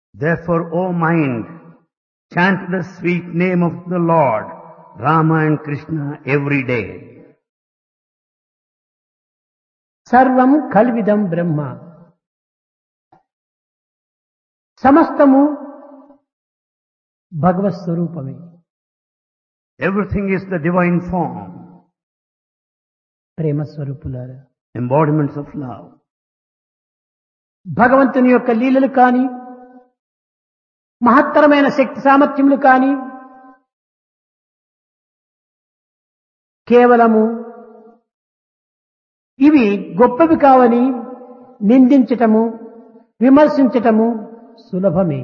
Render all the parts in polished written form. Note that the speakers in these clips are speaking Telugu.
Therefore, O mind, chant the sweet name of the Lord, Rama and Krishna every day. సర్వం కల్విదం బ్రహ్మ. సమస్తము భగవత్ స్వరూపమే. Everything is the divine form, ప్రేమ స్వరూపులారా, embodiments of love. భగవంతుని యొక్క లీలలు కాని, మహత్తరమైన శక్తి సామర్థ్యములు కాని కేవలము ఇవి గొప్పవి కావని నిందించటము, విమర్శించటము సులభమే.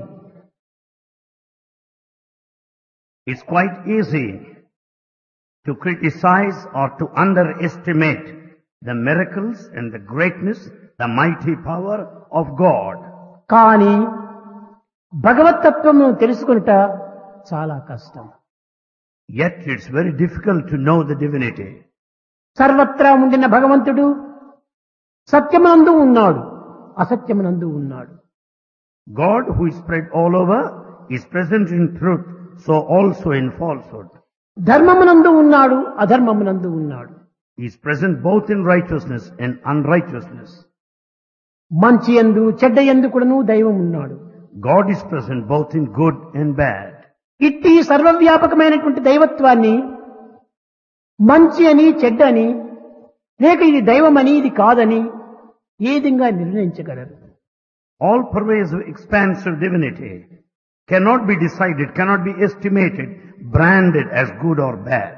It's quite easy to criticize or to underestimate the miracles and the greatness, the mighty power of God. కానీ భగవత్తత్వము తెలుసుకొనుట చాలా కష్టం. Yet it's very difficult to know the divinity. సర్వత్రా ఉండిన భగవంతుడు సత్యమునందు ఉన్నాడు, అసత్యమునందు ఉన్నాడు. God, who is spread all over, is present in truth, so also in falsehood. ధర్మమునందు ఉన్నాడు, అధర్మమునందు ఉన్నాడు. He is present both in righteousness and unrighteousness. మంచి యందు చెడ్డ యందు కూడాను దైవం ఉన్నాడు. God is present both in good and bad. ఇట్టి సర్వవ్యాపకమైనటువంటి దైవత్వాన్ని మంచి అని, చెడ్డ అని, లేక ఇది దైవమని ఇది కాదని ఏ విధంగా నిర్ణయించగలరు? All-pervasive, expansive divinity cannot be decided, cannot be estimated, branded as good or bad.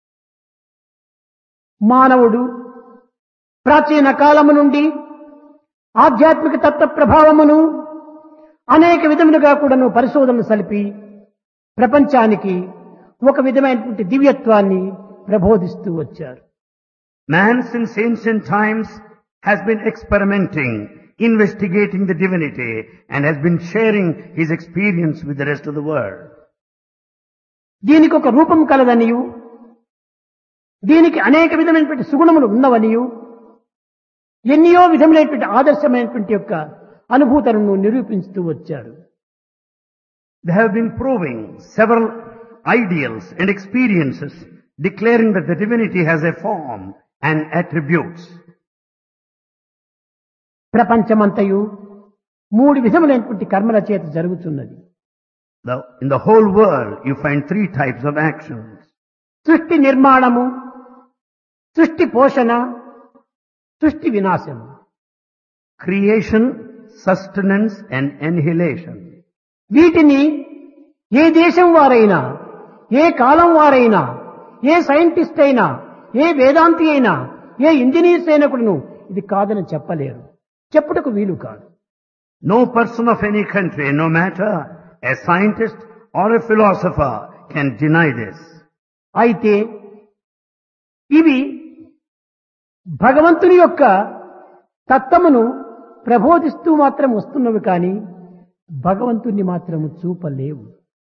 మానవుడు ప్రాచీన కాలము నుండి ఆధ్యాత్మిక తత్వ ప్రభావమును అనేక విధములుగా కూడాను పరిశోధనలు సలిపి ప్రపంచానికి ఒక విధమైనటువంటి దివ్యత్వాన్ని ప్రబోధిస్తూ వచ్చారు. Man since ancient times has been experimenting, investigating the divinity, and has been sharing his experience with the rest of the world. దీనికి ఒక రూపం కలదనియు, దీనికి అనేక విధమైనటువంటి సుగుణములు ఉన్నవనియు, ఎన్నో విధములైనటువంటి ఆదర్శమైనటువంటి యొక్క అనుభూతులను నిరూపిస్తూ వచ్చారు. They have been proving several ideals and experiences, declaring that the divinity has a form and attributes. ప్రపంచమంతయు మూడు విధములైనటువంటి కర్మల చేత జరుగుతున్నది. In the whole world, you find three types of actions. సృష్టి నిర్మాణము, సృష్టి పోషణ, సృష్టి వినాశము. Creation, sustenance and annihilation. వీటిని ఏ దేశం వారైనా, ఏ కాలం వారైనా, ఏ సైంటిస్ట్ అయినా, ఏ వేదాంతి అయినా, ఏ ఇంజనీర్స్ అయినా కూడాను ఇది కాదని చెప్పలేరు, చెప్పుటకు వీలు కాదు. No person of any country, no matter a scientist or a philosopher, can deny this. అయితే ఇవి భగవంతుని యొక్క తత్వమును ప్రబోధిస్తూ మాత్రం వస్తున్నవి కానీ భగవంతుని మాత్రము చూపలేవు.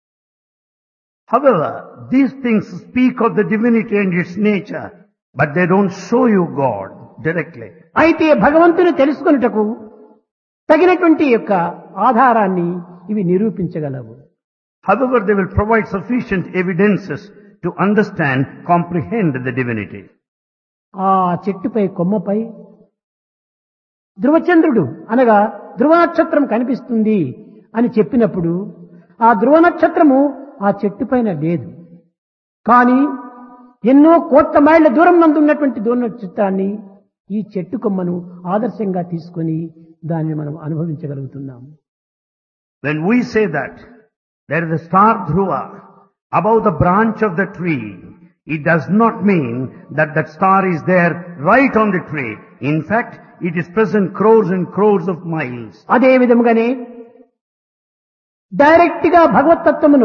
However, these things speak of the divinity and its nature, but they don't show you God directly. అయితే భగవంతుని తెలుసుకొనుటకు తగినటువంటి యొక్క ఆధారాన్ని ఇవి నిరూపించగలవు. However, they will provide sufficient evidences to understand, comprehend the divinity. ఆ చెట్టుపై కొమ్మపై ధ్రువచంద్రుడు అనగా ధ్రువ నక్షత్రం కనిపిస్తుంది అని చెప్పినప్పుడు ఆ ధ్రువ నక్షత్రము ఆ చెట్టు పైన లేదు. కానీ ఎన్నో కోట్ల మైళ్ళ దూరం నందు ఉన్నటువంటి ధ్రువ నక్షత్రాన్ని ఈ చెట్టు కొమ్మను ఆదర్శంగా తీసుకొని దాన్ని మనం అనుభవించగలుగుతున్నాము. When we say that there is a star Dhruva above the branch of the tree, it does not mean that that star is there right on the tree. In fact, it is present crores and crores of miles. అదే విధముగానే డైరెక్ట్ గా భగవత్తత్వమును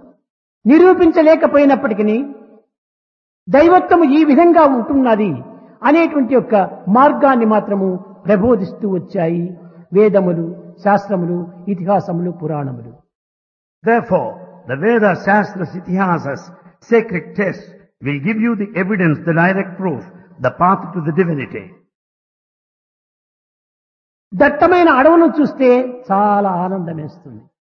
నిరూపించలేకపోయినప్పటికీ దైవత్వము ఈ విధంగా ఉంటున్నది అనేటువంటి యొక్క మార్గాన్ని మాత్రము ప్రబోధిస్తూ వచ్చాయి వేదములు, శాస్త్రములు, ఇతిహాసములు, పురాణములు. Therefore, the Vedas, Shastras, Itihasas, sacred texts will give you the evidence, the direct proof, the path to the divinity. దట్టమైన అడవును చూస్తే చాలా ఆనందమేస్తుంది.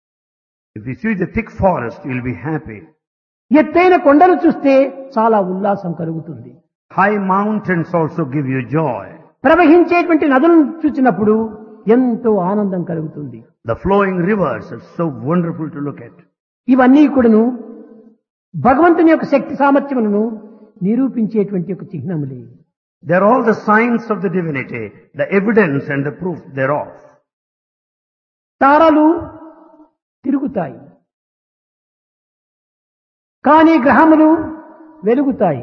If you see the thick forest, you will be happy. ఎత్తైన కొండలు చూస్తే చాలా ఉల్లాసం కలుగుతుంది. High mountains also give you joy. ప్రవహించేటువంటి నదులను చూసినప్పుడు ఎంతో ఆనందం కలుగుతుంది. The flowing rivers are so wonderful to look at. ఇవన్నీ కూడాను భగవంతుని యొక్క శక్తి సామర్థ్యములను నిరూపించేటువంటి ఒక చిహ్నములే. They are all the signs of the divinity, the evidence and the proof thereof. తారలు తిరుగుతాయి, కానీ గ్రహములు వెలుగుతాయి.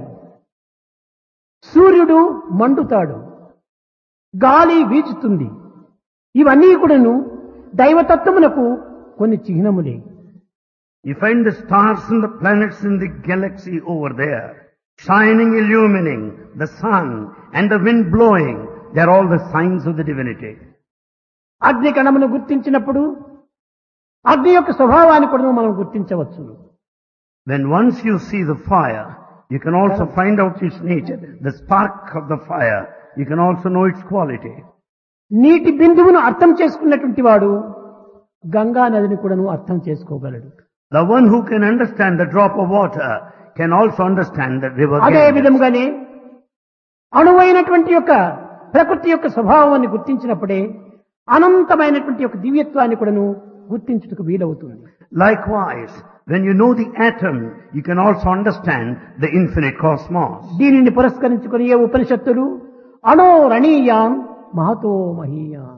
సూర్యుడు మండుతాడు, గాలి వీచుతుంది. ఇవన్నీ కూడాను దైవతత్వమునకు కొన్ని చిహ్నములే. You find the stars and the planets in the galaxy over there, shining, illumining, the sun and the wind blowing. They are all the signs of the divinity. అగ్ని కణమును గుర్తించినప్పుడు అగ్ని యొక్క స్వభావాన్ని కూడా మనం గుర్తించవచ్చు. When once you see the fire, you can also find out its nature. The spark of the fire, you can also know its quality. నీటి బిందువును అర్థం చేసుకున్నటువంటి వాడు గంగా నదిని కూడాను అర్థం చేసుకోగలడు. The one who can understand the drop of water can also understand the river. అదే విధముగానే అణువైనటువంటి యొక్క ప్రకృతి యొక్క స్వభావాన్ని గుర్తించినప్పుడే అనంతమైనటువంటి యొక్క దివ్యత్వాన్ని కూడాను గుర్తించుటకు వీలవుతుంది. Likewise, when you know the atom, you can also understand the infinite cosmos. దీనిని పురస్కరించుకుని ఏ ఉపనిషత్తులు అణో రణీయాం Mahato మహీయాం.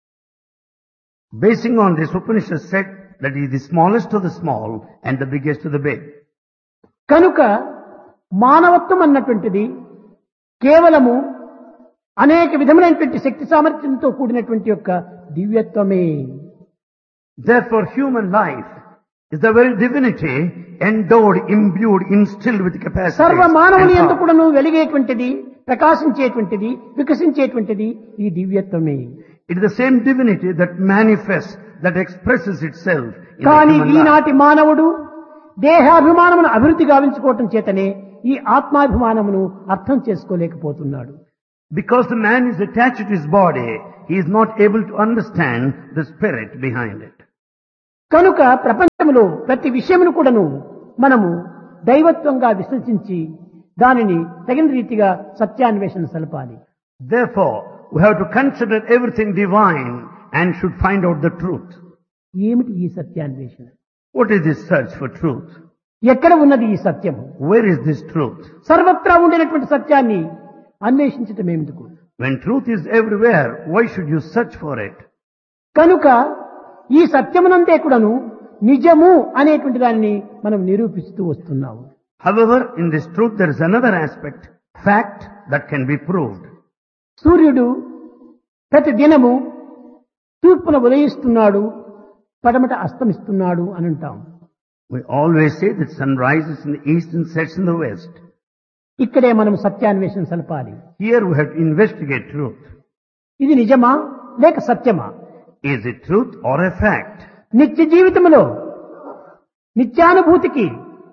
Basing on this, Upanishad said that he is the smallest of the small and the biggest of the big. కనుక మానవత్వం అన్నటువంటిది కేవలము అనేక విధములైనటువంటి శక్తి సామర్థ్యంతో కూడినటువంటి యొక్క దివ్యత్వమే. Therefore, human life is the very divinity endowed, imbued, instilled with capacities. సర్వ మానవుని and యందు power. కూడాను వెలిగేటువంటిది, ప్రకాశించేటువంటిది, వికసించేటువంటిది ఈ దివ్యత్వమే. It is the same divinity that manifests, that expresses itself in the కానీ human life. ఈనాటి మానవుడు దేహాభిమానమును అభివృద్ధి గావించుకోవటం చేతనే ఈ ఆత్మాభిమానమును అర్థం చేసుకోలేకపోతున్నాడు. Because the man is attached to his body, he is not able to understand the spirit behind it. కనుక ప్రపంచంలో ప్రతి విషయమును కూడాను మనము దైవత్వంగా విశ్వసించి దానిని తగిన రీతిగా సత్యాన్వేషణ సలపాలి. Therefore, we have to consider everything divine and should find out the truth. ఏమిటి ఈ సత్యాన్వేషణ? What is this search for truth? ఎక్కడ ఉన్నది ఈ సత్యము? Where is this truth? సర్వత్రా ఉండినటువంటి సత్యాన్ని అన్వేషించటం ఏమిటికు? When truth is everywhere, why should you search for it? కనుక ఈ సత్యమునందే కూడాను నిజము అనేటువంటి దానిని మనం నిరూపిస్తూ వస్తున్నాము. However, in this truth there is another aspect, fact that can be proved. సూర్యుడు ప్రతి దినము తూర్పున ఉదయిస్తున్నాడు, పడమట అస్తమిస్తున్నాడు అని అంటాం. We always say that sun rises in the east and sets in the west. ఇక్కడే మనం సత్యాన్వేషణ సలపాలి. Here we have to investigate truth. ఇది నిజమా లేక సత్యమా? Is it truth or a fact? నిత్య జీవితంలో నిత్యానుభూతికి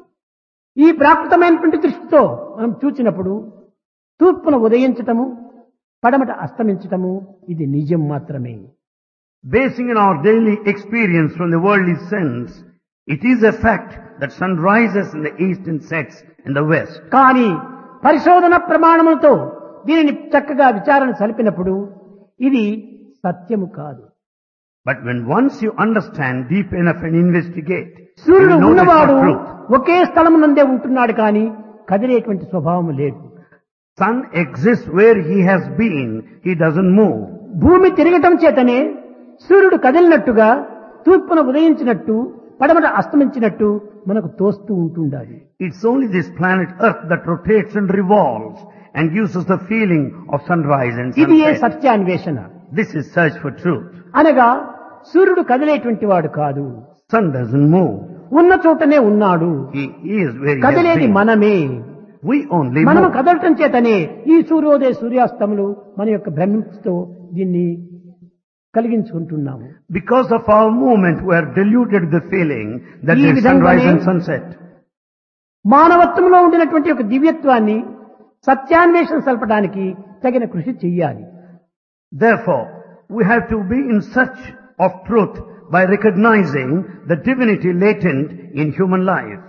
ఈ ప్రాకృతమైనటువంటి దృష్టితో మనం చూచినప్పుడు తూర్పున ఉదయించటము, పడమట అస్తమించటము ఇది నిజం మాత్రమే. Basing on our daily experience from the worldly sense, it is a fact that sun rises in the east and sets in the west. కానీ పరిశోధన ప్రమాణములతో దీనిని చక్కగా విచారణ సలిపినప్పుడు ఇది సత్యము కాదు. But when once you understand deep enough and investigate, you సూర్యుడు will know that's ఉన్నవాడు not truth. ఒకే స్థలమునందే ఉంటున్నాడు కానీ కదిలేటువంటి స్వభావం లేదు. Sun exists where he has been, he doesn't move. భూమి తిరగటం చేతనే సూర్యుడు కదిలినట్టుగా తూర్పున ఉదయించినట్టు పడమట అస్తమించినట్టు మనకు తోస్తూ ఉంటుండాలి. It's only this planet Earth that rotates and revolves and gives us the feeling of sunrise and ఇది ఏ sunset. సత్యాన్వేషణ. This is search for truth. అనగా సూర్యుడు కదిలేటువంటి వాడు కాదు, Sun doesn't move. ఉన్న చోటనే ఉన్నాడు. He is where he has కదిలేది been. మనమే. We only మనం move. కదలటం చేతనే ఈ సూర్యోదయ సూర్యాస్తములు మన యొక్క భ్రమితో దీన్ని కలిగించుకుంటున్నాము. Because of our movement, we are deluded with the feeling that ఈ there is sunrise విధంగానే and sunset. మానవత్వంలో ఉండినటువంటి ఒక దివ్యత్వాన్ని సత్యాన్వేషణ సలపడానికి తగిన కృషి చెయ్యాలి. Therefore, we have to be in search of truth by recognizing the divinity latent in human life.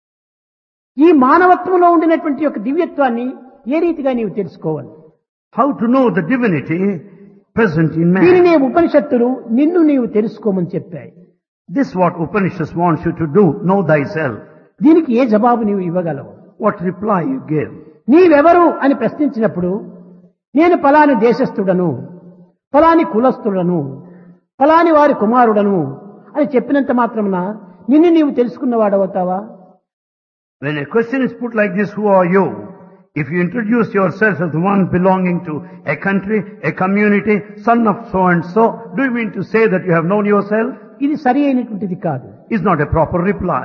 ఈ మానవత్వంలో ఉండినటువంటి యొక్క దివ్యత్వాన్ని ఏ రీతిగా నీవు తెలుసుకోవాలి? How to know the divinity present in దీనినే man? ఉపనిషత్తులు నిన్ను నీవు తెలుసుకోమని చెప్పాయి. This is what Upanishads wants you to do, know thyself. దీనికి ఏ జవాబు నీవు ఇవ్వగలవు? What reply you give? నీవెవరు అని ప్రశ్నించినప్పుడు నేను ఫలాని దేశస్థుడను, ఫలాని కులస్థుడను, ఫలాని వారి కుమారుడను అని చెప్పినంత మాత్రమున నిన్ను నీవు తెలుసుకున్నవాడవుతావా? When a question is put like this, who are you? If you introduce yourself as one belonging to a country, a community, son of so and so, do you mean to say that you have known yourself? ఇది సరి అయినటువంటిది కాదు. Is not a proper reply.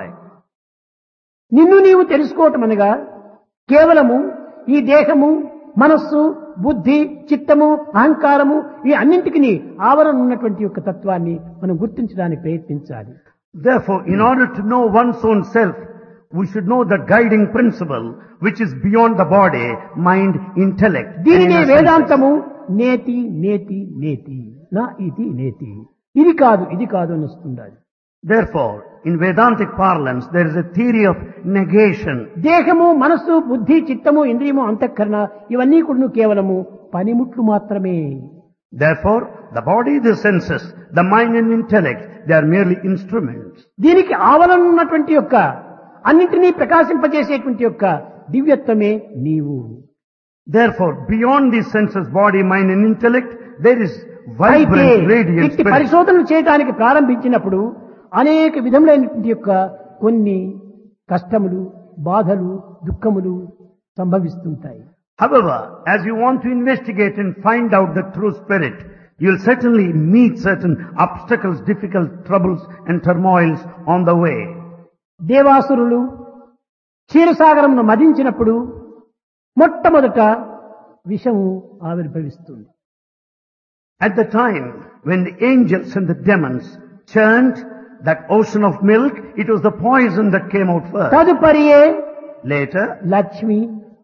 నిన్ను నీవు తెలుసుకోవటం అనగా కేవలము ఈ దేహము, మనస్సు, బుద్ధి, చిత్తము, అహంకారము ఈ అన్నింటికి ఆవరణ ఉన్నటువంటి యొక్క తత్వాన్ని మనం గుర్తించడానికి ప్రయత్నించాలి. Therefore, in order to know one's own self, we should know the guiding principle which is beyond the body, mind, intellect. and దీనినే inner వేదాంతము నేతి నేతి నేతి నా ఇది నేతి, ఇది కాదు ఇది కాదు అని వస్తుంది. Therefore, in Vedantic parlance, there is a theory of negation. దేహము, మనస్సు, బుద్ధి, చిత్తము, ఇంద్రియము, అంతఃకరణ ఇవన్నీ కూడా కేవలము పనిముట్లు మాత్రమే. Therefore, the body, the senses, the mind and intellect, they are merely instruments. దీనికి ఆవరణ ఉన్నటువంటి యొక్క అన్నింటినీ ప్రకాశింపజేసేటువంటి యొక్క దివ్యత్వమే నీవు. Therefore, beyond these senses, body, mind and intellect, there is అయితే vibrant, radiant ఇట్టి spirit. పరిశోధనలు చేయడానికి ప్రారంభించినప్పుడు అనేక విధములైనటువంటి యొక్క కొన్ని కష్టములు, బాధలు, దుఃఖములు సంభవిస్తుంటాయి. However, as you want to investigate and find out the true spirit, you will certainly meet certain obstacles, difficult troubles and turmoils on the way. దేవాసురులు క్షీరసాగరమును మదించినప్పుడు మొట్టమొదట విషము ఆవిర్భవిస్తుంది. At the time when the angels and the demons churned that ocean of milk, it was the poison that came out first. తదుపరియే Later, Lakshmi,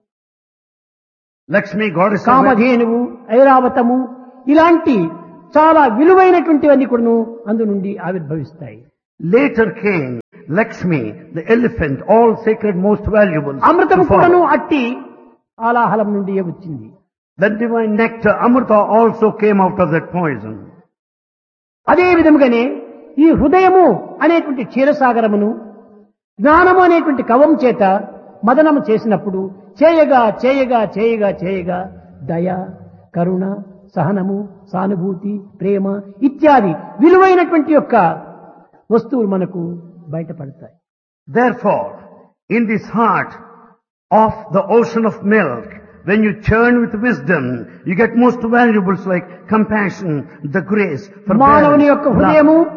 Lakshmi, goddess of కామధేనువు, ఐరావతము ఇలాంటి చాలా విలువైనటువంటివన్నీ కూడాను అందు నుండి ఆవిర్భవిస్తాయి. Later came Lakshmi, the elephant, all sacred, most valuable. అమృతము కూడాను అట్టి ఆలాహలం నుండి వచ్చింది. That divine nectar, Amrita, also came out of that poison. అదే విధముగానే ఈ హృదయము అనేటువంటి క్షీరసాగరమును జ్ఞానము అనేటువంటి కవం చేత మదనము చేసినప్పుడు చేయగా చేయగా చేయగా చేయగా దయ, కరుణ, సహనము, సానుభూతి, ప్రేమ ఇత్యాది విలువైనటువంటి యొక్క వస్తువులు మనకు బయటపడతాయి. Therefore, in this heart of the ocean of milk, when you churn with wisdom, you get most valuables like compassion, the grace, మానవుని యొక్క forbearance, హృదయము love.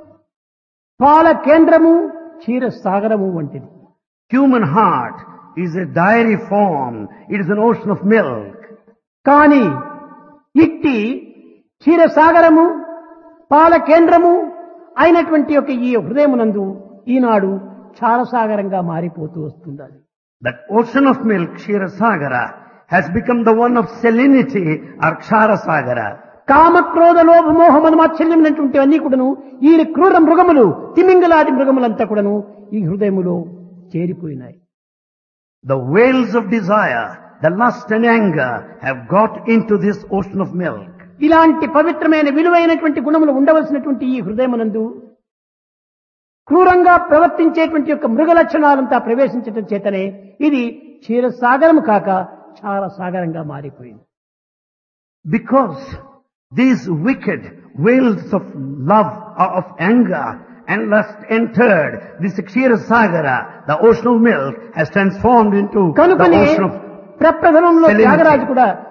పాల కేంద్రము, క్షీరసాగరము వంటిది. Human heart is a dairy form. It is an ocean of milk. కానీ ఇట్టి క్షీరసాగరము, పాల కేంద్రము అయినటువంటి యొక్క ఈ హృదయమునందు ఈనాడు క్షారసాగరంగా మారిపోతూ వస్తుంది. That ocean of milk, Ksheerasagara, has become the one of salinity or Ksharasagara. కామక్రోధ లోభ మోహ మదమాత్సల్యమైనటువంటి అన్ని కూడాను ఈ క్రూర మృగములు, తిమింగలాది మృగములంతా కూడాను ఈ హృదయములో చేరిపోయినాయి. The whales of desire, the lust and anger have got into this ocean of milk. ఇలాంటి పవిత్రమైన విలువైనటువంటి గుణములు ఉండవలసినటువంటి ఈ హృదయమునందు క్రూరంగా ప్రవర్తించేటువంటి యొక్క మృగ లక్షణాలంతా ప్రవేశించటం చేతనే ఇది క్షీరసాగరము కాక క్షారసాగరంగా మారిపోయింది. Because these wicked whales of love, of anger and lust entered this Ksheerasagara, the ocean of milk has transformed into the కనుకనే ocean of ప్రప్రథమంలో salinity. త్యాగరాజు కూడా